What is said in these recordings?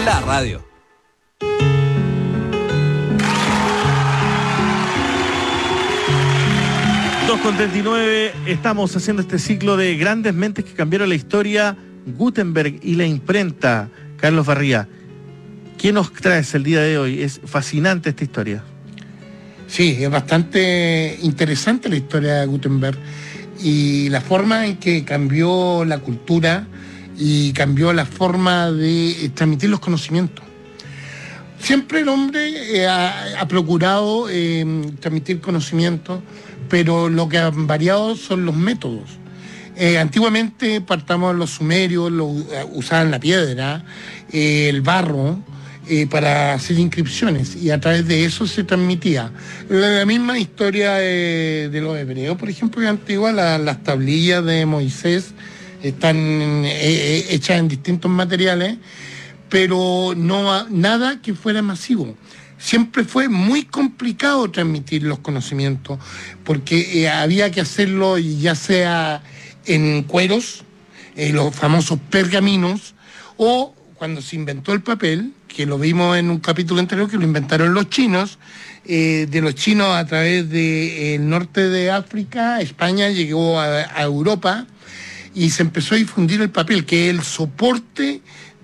la radio. Con 39 estamos haciendo este ciclo de grandes mentes que cambiaron la historia, Gutenberg y la imprenta. Carlos Barría, ¿qué nos traes el día de hoy? Es fascinante esta historia. Sí, es bastante interesante la historia de Gutenberg y la forma en que cambió la cultura y cambió la forma de transmitir los conocimientos. Siempre el hombre ha procurado transmitir conocimientos, pero lo que han variado son los métodos. Antiguamente, partamos los sumerios, usaban la piedra, el barro, para hacer inscripciones, y a través de eso se transmitía. La misma historia de los hebreos, por ejemplo, que antigua, las tablillas de Moisés están hechas en distintos materiales, pero nada que fuera masivo. Siempre fue muy complicado transmitir los conocimientos, porque había que hacerlo ya sea en cueros, los famosos pergaminos, o cuando se inventó el papel, que lo vimos en un capítulo anterior, que lo inventaron los chinos, de los chinos a través del norte de África, España llegó a Europa, y se empezó a difundir el papel, que es el soporte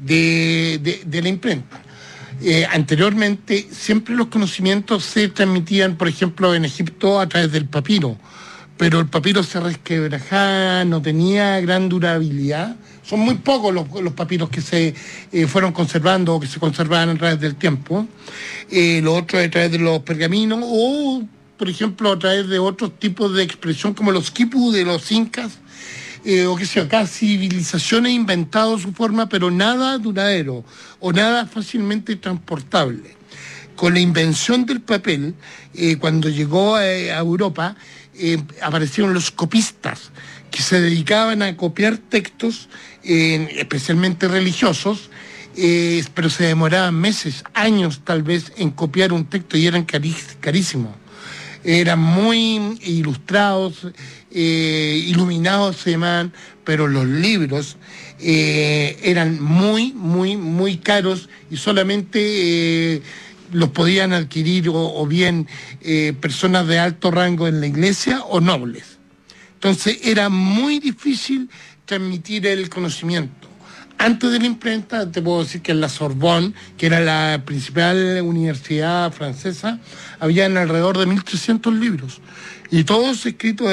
de la imprenta. Anteriormente siempre los conocimientos se transmitían, por ejemplo, en Egipto a través del papiro, pero el papiro se resquebrajaba, no tenía gran durabilidad. Son muy pocos los papiros que se fueron conservando o que se conservaban a través del tiempo. Lo otro a través de los pergaminos o, por ejemplo, a través de otros tipos de expresión como los quipus de los incas, o qué sé yo, cada civilización ha inventado su forma, pero nada duradero o nada fácilmente transportable. Con la invención del papel, cuando llegó a Europa, aparecieron los copistas, que se dedicaban a copiar textos, especialmente religiosos, pero se demoraban meses, años tal vez, en copiar un texto y eran carísimos. Eran muy ilustrados, iluminados se llamaban, pero los libros eran muy, muy, muy caros y solamente los podían adquirir o bien personas de alto rango en la iglesia o nobles. Entonces era muy difícil transmitir el conocimiento. Antes de la imprenta, te puedo decir que en la Sorbonne, que era la principal universidad francesa, habían alrededor de 1.300 libros, y todos escritos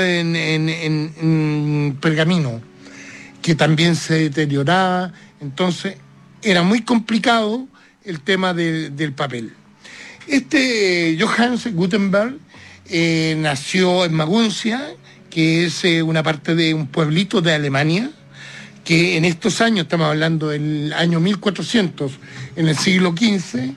en pergamino, que también se deterioraba. Entonces, era muy complicado el tema del papel. Johannes Gutenberg nació en Maguncia, que es una parte de un pueblito de Alemania, que en estos años, estamos hablando del año 1400, en el siglo XV,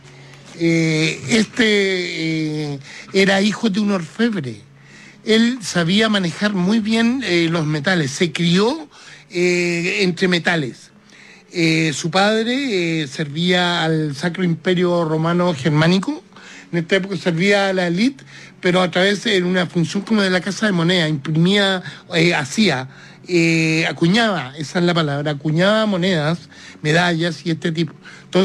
era hijo de un orfebre. Él sabía manejar muy bien los metales, se crió entre metales. Su padre servía al Sacro Imperio Romano Germánico, en esta época servía a la élite, pero a través de una función como de la Casa de Moneda, imprimía, acuñaba, esa es la palabra, acuñaba monedas, medallas y este tipo. Entonces,